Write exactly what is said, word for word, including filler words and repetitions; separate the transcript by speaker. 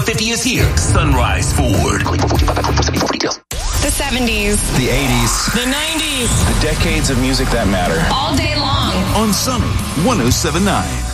Speaker 1: fifty is here. Sunrise Ford.
Speaker 2: The seventies.
Speaker 3: The eighties.
Speaker 2: The nineties.
Speaker 3: The decades of music that matter.
Speaker 2: All day long.
Speaker 4: On Sunny one oh seven point nine.